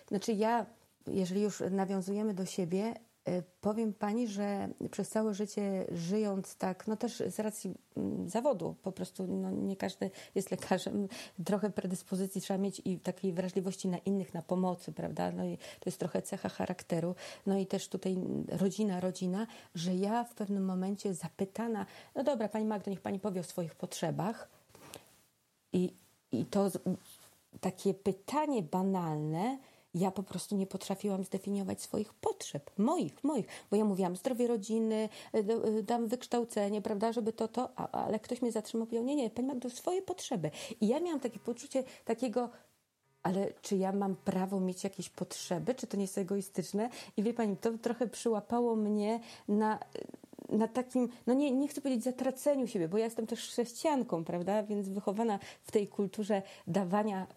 Znaczy ja, jeżeli już nawiązujemy do siebie, powiem pani, że przez całe życie żyjąc tak, no też z racji zawodu, po prostu no nie każdy jest lekarzem, trochę predyspozycji trzeba mieć i takiej wrażliwości na innych, na pomocy, prawda? No i to jest trochę cecha charakteru. No i też tutaj rodzina, że ja w pewnym momencie zapytana, no dobra, pani Magdo, niech pani powie o swoich potrzebach. I to takie pytanie banalne, ja po prostu nie potrafiłam zdefiniować swoich potrzeb, moich, bo ja mówiłam zdrowie rodziny, dam wykształcenie, prawda, żeby ale ktoś mnie zatrzymał i powiedział, nie, pani Magdo, swoje potrzeby. I ja miałam takie poczucie takiego, ale czy ja mam prawo mieć jakieś potrzeby, czy to nie jest egoistyczne? I wie pani, to trochę przyłapało mnie na takim, no nie chcę powiedzieć zatraceniu siebie, bo ja jestem też chrześcijanką, prawda, więc wychowana w tej kulturze dawania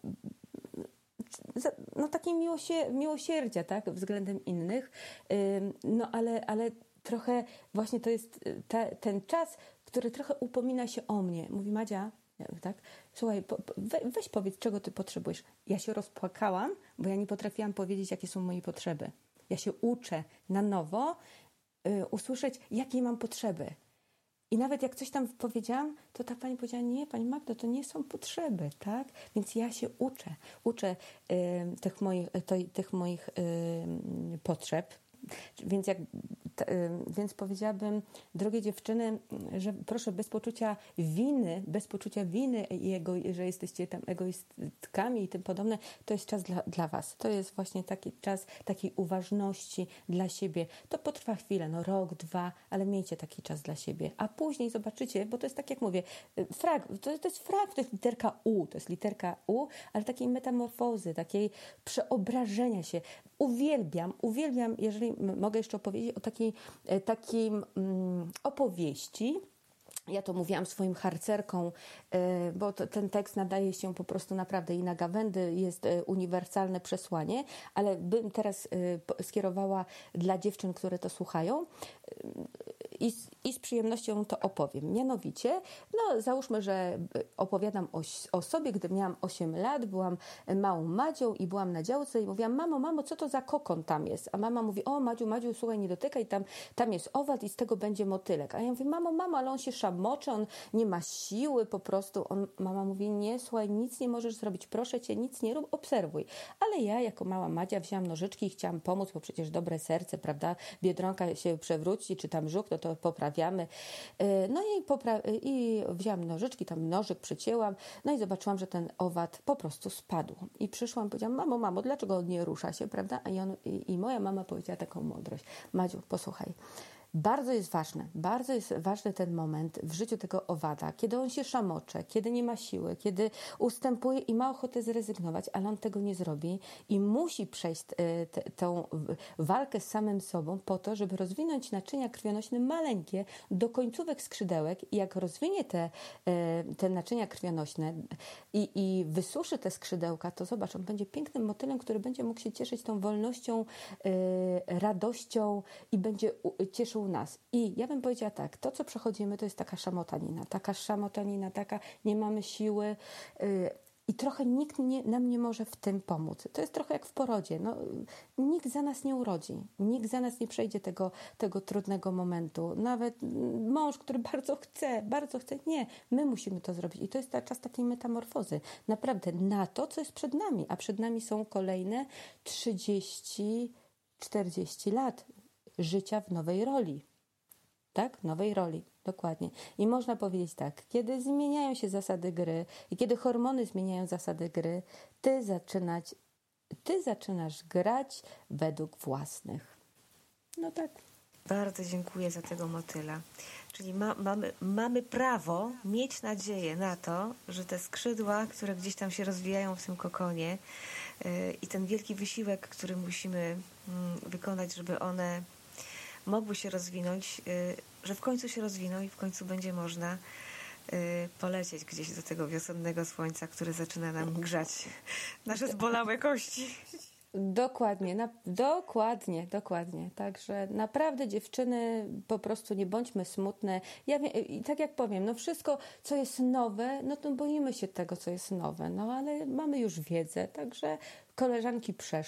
no takiej miłosierdzia, tak, względem innych, no ale trochę właśnie to jest ten czas, który trochę upomina się o mnie. Mówi Madzia, tak, słuchaj, weź powiedz, czego ty potrzebujesz. Ja się rozpłakałam, bo ja nie potrafiłam powiedzieć, jakie są moje potrzeby. Ja się uczę na nowo usłyszeć, jakie mam potrzeby. I nawet jak coś tam powiedziałam, to ta pani powiedziała, nie, pani Magdo, to nie są potrzeby, tak? Więc ja się uczę tych moich potrzeb. Więc powiedziałabym, drogie dziewczyny, że proszę bez poczucia winy i że jesteście tam egoistkami i tym podobne, to jest czas dla was. To jest właśnie taki czas takiej uważności dla siebie. To potrwa chwilę, no rok, 2, ale miejcie taki czas dla siebie. A później zobaczycie, bo to jest tak jak mówię, to jest literka U, ale takiej metamorfozy, takiej przeobrażenia się. Uwielbiam, jeżeli mogę jeszcze opowiedzieć o takiej opowieści. Ja to mówiłam swoim harcerkom, bo ten tekst nadaje się po prostu naprawdę i na gawędy, jest uniwersalne przesłanie, ale bym teraz skierowała dla dziewczyn, które to słuchają i z przyjemnością to opowiem. Mianowicie, no załóżmy, że opowiadam o sobie, gdy miałam 8 lat, byłam małą Madzią i byłam na działce i mówiłam, mamo, co to za kokon tam jest? A mama mówi, o Madziu, słuchaj, nie dotykaj, tam jest owad i z tego będzie motylek. A ja mówię, mamo, ale on się szamocze, on nie ma siły, po prostu. Mama mówi, nie, słuchaj, nic nie możesz zrobić, proszę cię, nic nie rób, obserwuj. Ale ja jako mała Madzia wzięłam nożyczki i chciałam pomóc, bo przecież dobre serce, prawda, Biedronka się przewróci, czy tam żuk, no to poprawiamy. No i wzięłam nożyczki, tam nożyk przycięłam, no i zobaczyłam, że ten owad po prostu spadł. I przyszłam i powiedziałam, mamo, dlaczego on nie rusza się, prawda? I moja mama powiedziała taką mądrość. Madziu, posłuchaj, bardzo jest ważny ten moment w życiu tego owada, kiedy on się szamocze, kiedy nie ma siły, kiedy ustępuje i ma ochotę zrezygnować, ale on tego nie zrobi i musi przejść tą walkę z samym sobą po to, żeby rozwinąć naczynia krwionośne maleńkie do końcówek skrzydełek i jak rozwinie te naczynia krwionośne i wysuszy te skrzydełka, to zobacz, on będzie pięknym motylem, który będzie mógł się cieszyć tą wolnością, radością i będzie cieszył nas. I ja bym powiedziała tak, to co przechodzimy, to jest taka szamotanina, nie mamy siły i trochę nikt nam nie może w tym pomóc. To jest trochę jak w porodzie. No, nikt za nas nie urodzi. Nikt za nas nie przejdzie tego trudnego momentu. Nawet mąż, który bardzo chce, nie. My musimy to zrobić. I to jest czas takiej metamorfozy. Naprawdę na to, co jest przed nami. A przed nami są kolejne 30-40 lat życia w nowej roli. Tak? Nowej roli. Dokładnie. I można powiedzieć tak, kiedy zmieniają się zasady gry i kiedy hormony zmieniają zasady gry, ty zaczynasz grać według własnych. No tak. Bardzo dziękuję za tego motyla. Czyli mamy prawo mieć nadzieję na to, że te skrzydła, które gdzieś tam się rozwijają w tym kokonie i ten wielki wysiłek, który musimy wykonać, żeby one mogły się rozwinąć, że w końcu się rozwiną i w końcu będzie można polecieć gdzieś do tego wiosennego słońca, które zaczyna nam grzać nasze zbolałe kości. Dokładnie. Także naprawdę dziewczyny, po prostu nie bądźmy smutne. Ja wiem, i tak jak powiem, no wszystko, co jest nowe, no to boimy się tego, co jest nowe, no ale mamy już wiedzę, także koleżanki